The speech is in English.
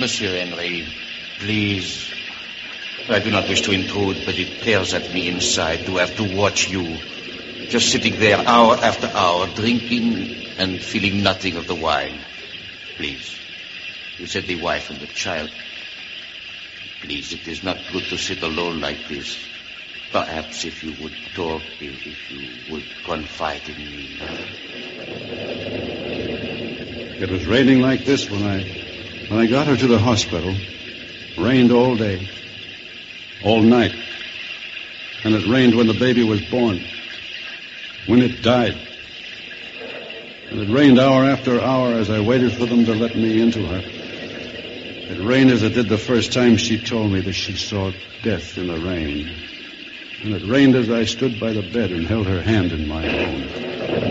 Monsieur Henry, please. I do not wish to intrude, but it tears at me inside to have to watch you. Just sitting there hour after hour, drinking and feeling nothing of the wine. Please. You said the wife and the child. Please, it is not good to sit alone like this. Perhaps if you would talk, if you would confide in me. It was raining like this when I got her to the hospital. Rained all day. All night. And it rained when the baby was born. When it died. And it rained hour after hour as I waited for them to let me into her. It rained as it did the first time she told me that she saw death in the rain. And it rained as I stood by the bed and held her hand in my own.